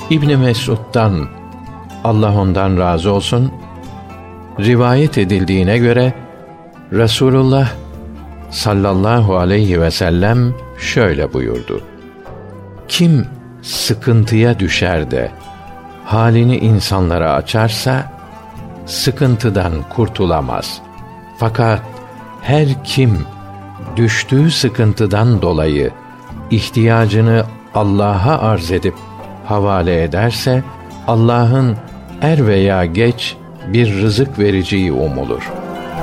İbn Mes'ud'dan, Allah ondan razı olsun, rivayet edildiğine göre Resulullah sallallahu aleyhi ve sellem şöyle buyurdu: Kim sıkıntıya düşer de halini insanlara açarsa sıkıntıdan kurtulamaz. Fakat her kim düştüğü sıkıntıdan dolayı ihtiyacını Allah'a arz edip havale ederse Allah'ın er veya geç bir rızık vereceği umulur.